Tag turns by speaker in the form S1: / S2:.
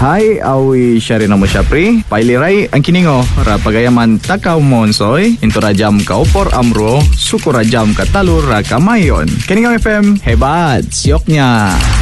S1: Hai, awi syari nama Syapri. Pailirai ang kiningo. Rapagayaman takaw monsoy. Into rajam ka opor amro. Suku rajam ka talur ra kamayon. Kiningo FM. Hebat. Siyoknya.